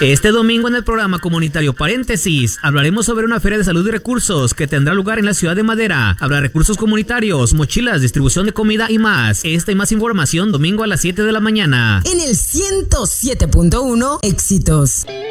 Este domingo en el programa comunitario Paréntesis hablaremos sobre una feria de salud y recursos que tendrá lugar en la ciudad de Madera. Habrá recursos comunitarios, mochilas, distribución de comida y más. Esta y más información domingo a las 7 de la mañana. En el 107.1 Éxitos.